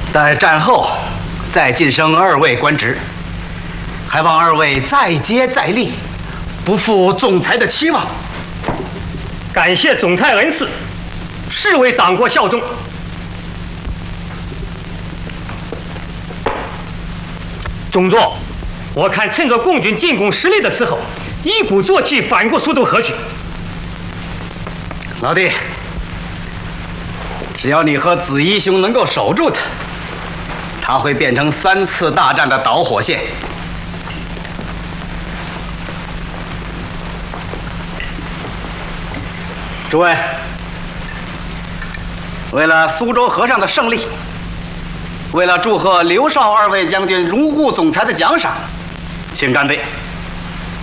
待战后再晋升二位官职，还望二位再接再厉，不负总裁的期望。 感谢总裁恩赐，誓为党国效忠。中佐，我看趁着共军进攻失利的时候，一鼓作气反过苏州河去。 老弟，只要你和子怡兄能够守住他，他会变成3次大战的导火线。诸位，为了苏州河上的胜利，为了祝贺刘少2位将军荣获总裁的奖赏，请干杯！